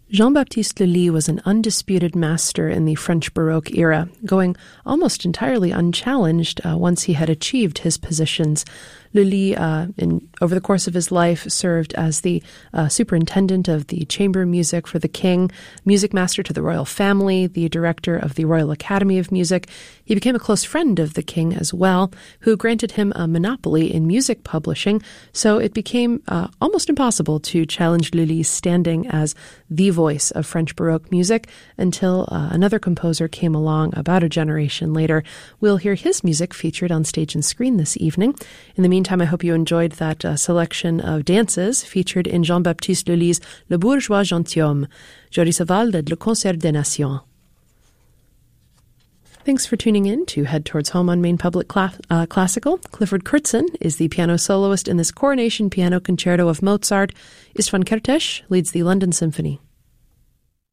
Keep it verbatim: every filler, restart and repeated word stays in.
Jean-Baptiste Lully was an undisputed master in the French Baroque era, going almost entirely unchallenged uh, once he had achieved his positions. Lully, uh, in, over the course of his life, served as the uh, superintendent of the chamber music for the king, music master to the royal family, the director of the Royal Academy of Music. He became a close friend of the king as well, who granted him a monopoly in music publishing, so it became uh, almost impossible to challenge Lully's standing as the voice of French Baroque music until uh, another composer came along about a generation later. We'll hear his music featured on stage and screen this evening. In the meantime, I hope you enjoyed that uh, selection of dances featured in Jean-Baptiste Lully's Le Bourgeois Gentilhomme. Jory Saval led Le Concert des Nations. Thanks for tuning in to Head Towards Home on Maine Public Cla- uh, Classical. Clifford Kurtzen is the piano soloist in this Coronation Piano Concerto of Mozart. Istvan Kertész leads the London Symphony.